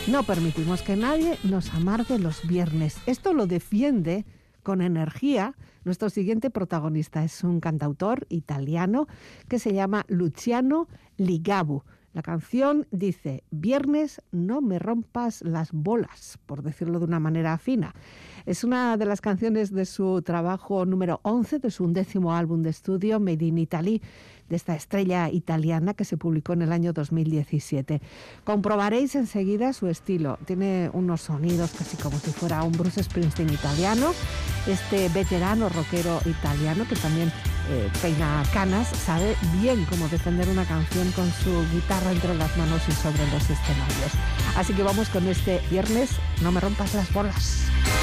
No permitimos que nadie nos amargue los viernes. Esto lo defiende con energía nuestro siguiente protagonista. Es un cantautor italiano que se llama Luciano Ligabue. La canción dice: viernes, no me rompas las bolas, por decirlo de una manera fina. Es una de las canciones de su trabajo número 11, de su 11º álbum de estudio, Made in Italy, de esta estrella italiana que se publicó en el año 2017. Comprobaréis enseguida su estilo. Tiene unos sonidos casi como si fuera un Bruce Springsteen italiano. Este veterano rockero italiano que también peina canas, sabe bien cómo defender una canción con su guitarra entre las manos y sobre los escenarios. Así que vamos con este viernes, no me rompas las bolas.